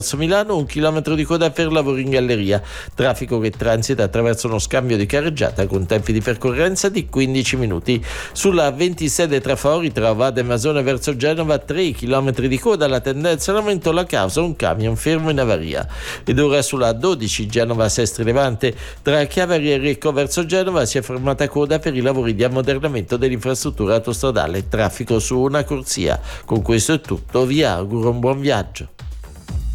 Milano, 1 chilometro di coda per lavori in galleria, traffico che transita attraverso uno scambio di carreggiata con tempi di percorrenza di 15 minuti. Sulla 26 tra Fori, tra Vade e Masone verso Genova, 3 chilometri di coda, la tendenza in aumento, la causa un camion fermo in avaria. Ed ora sulla 12 Genova Sestri Levante, tra Chiavari e Recco verso Genova si è formata coda per i lavori di ammodernamento dell'infrastruttura autostradale, traffico su una corsia. Con questo è tutto, vi auguro un buon viaggio.